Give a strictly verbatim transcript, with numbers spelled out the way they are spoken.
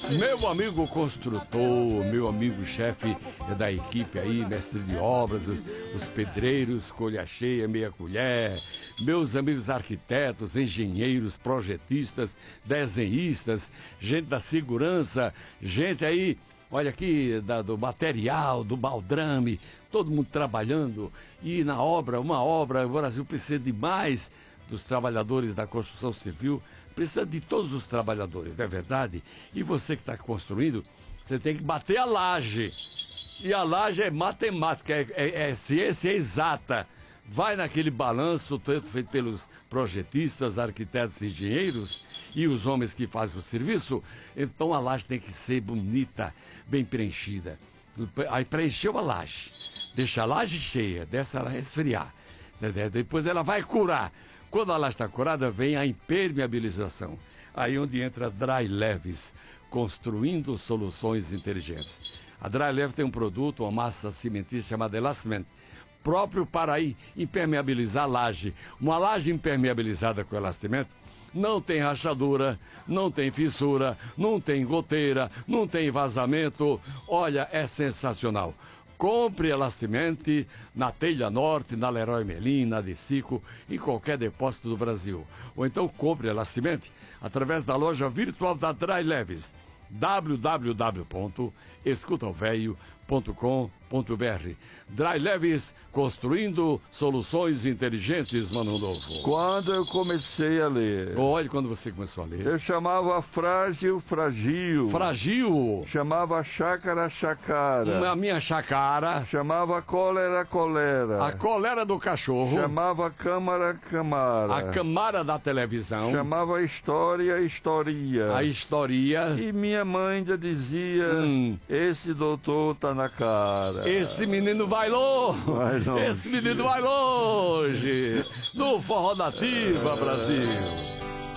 Meu amigo construtor, meu amigo chefe da equipe aí, mestre de obras, os, os pedreiros, colha cheia, meia colher, meus amigos arquitetos, engenheiros, projetistas, desenhistas, gente da segurança, gente aí, olha aqui, da, do material, do baldrame, todo mundo trabalhando, e na obra, uma obra, o Brasil precisa de mais dos trabalhadores da construção civil, precisa de todos os trabalhadores, não é verdade? E você que está construindo, você tem que bater a laje. E a laje é matemática, é, é, é ciência exata. Vai naquele balanço, tanto feito pelos projetistas, arquitetos e engenheiros, e os homens que fazem o serviço, então a laje tem que ser bonita, bem preenchida. Aí preencheu a laje, deixa a laje cheia, deixa ela resfriar. Depois ela vai curar. Quando a laje está curada, vem a impermeabilização. Aí onde entra a Dry Leves, construindo soluções inteligentes. A Dry Leves tem um produto, uma massa cimentícia chamada Elastiment, próprio para aí impermeabilizar a laje. Uma laje impermeabilizada com elastimento não tem rachadura, não tem fissura, não tem goteira, não tem vazamento. Olha, é sensacional. Compre Elastimente na Telha Norte, na Leroy Merlin, na Decico, em qualquer depósito do Brasil. Ou então compre Elastimente através da loja virtual da Dry Leves, w w w ponto escuta o velho ponto com ponto b r. Dry Leves, construindo soluções inteligentes, Mano Novo. Quando eu comecei a ler... Olha, quando você começou a ler... Eu chamava frágil, fragil. Fragil. Chamava chácara, chacara. A minha chacara. Chamava cólera, colera. A colera do cachorro. Chamava câmara, camara. A câmara da televisão. Chamava história, historia. A historia. E minha mãe já dizia, hum. esse doutor tá na cara. Esse menino vai longe. Vai longe. Esse menino vai longe. No Forró Nativa, Brasil.